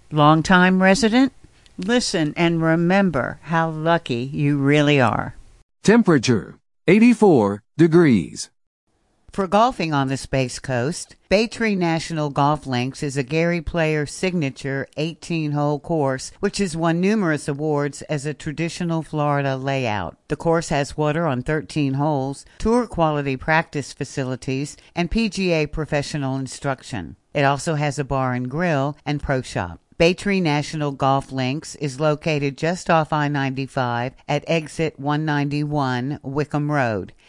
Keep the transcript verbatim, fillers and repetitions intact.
Longtime resident? Listen and remember how lucky you really are. Temperature, eighty-four degrees. For golfing on the Space Coast, Baytree National Golf Links is a Gary Player signature eighteen-hole course, which has won numerous awards as a traditional Florida layout. The course has water on thirteen holes, tour-quality practice facilities, and P G A professional instruction. It also has a bar and grill and pro shop. Baytree National Golf Links is located just off I ninety-five at exit one ninety-one Wickham Road.